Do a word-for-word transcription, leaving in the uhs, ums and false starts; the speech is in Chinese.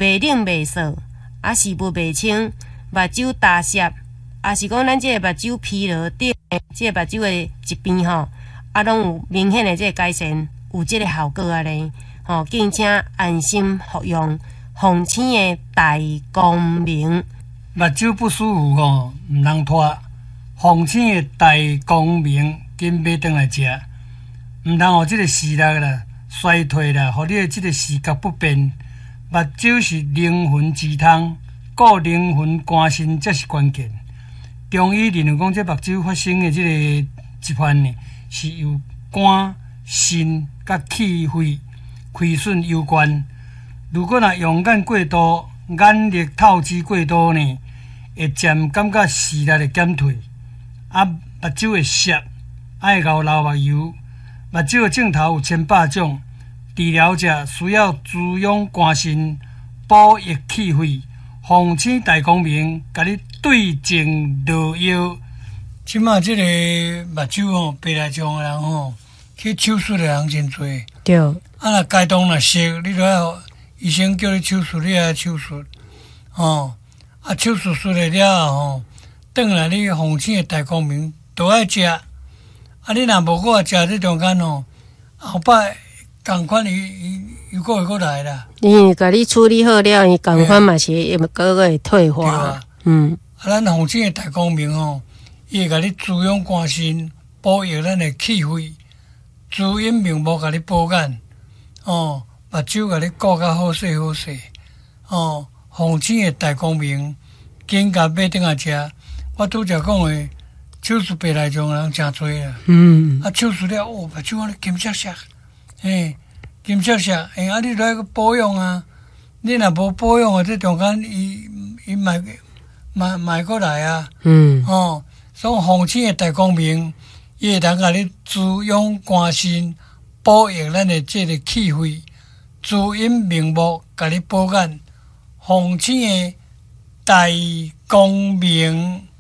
袂冷袂涩，还是不袂清，目睭干涩，还是讲咱即个目睭疲劳顶，即个目睭的一边吼，啊，拢有明显的即个改善，有即个效果啊咧。吼，敬请安心服用红星的大光明。 目睭不舒服吼，毋通拖。红星的大光明，紧买转来食，毋通互即个视力啦衰退啦，互你的即个视觉不便。目睭是灵魂之汤，顾灵魂肝肾才是关键。中医认为讲，这目睭发生的即个疾患呢，是由肝、肾甲气血亏损有关。如果若用眼过度、眼力透支过度呢，会渐感觉视力会减退。啊，目睭会涩，爱咬流目油。目睭的镜头有千百种，治疗者需要滋养肝肾、补益气血。红星大光明，甲你对症落药。即马即个目睭吼，白内障的人吼，去手术的人真多。 对。 啊，若该当若熟，你就要医生叫你手术，你爱手术。吼，啊，手术出来了吼。转来你红星的大光明都爱食，啊！你若无搁食这中间吼，后摆共款伊伊又搁会搁来啦。 伊甲你处理好了，伊共款嘛是会个个会退化。啊嗯。 啊，咱红星的大光明吼，伊会甲你滋养肝肾，补益咱的气血，滋阴明目，甲你保眼。哦，目睭甲你顾较好势好势。哦，红星的大光明，紧甲买转来食。我拄则讲诶，手术白内障人诚多啦。嗯。啊，手术了，哦，目睭安尼金闪闪，嘿，金闪闪，嘿，啊，你来个保养啊！你若无保养啊，这中间伊伊买买买过来啊。嗯。哦，所以红星的大光明，伊会当甲你滋养肝肾，补益咱的这个气血，滋阴明目，甲你保眼。红星的大光明。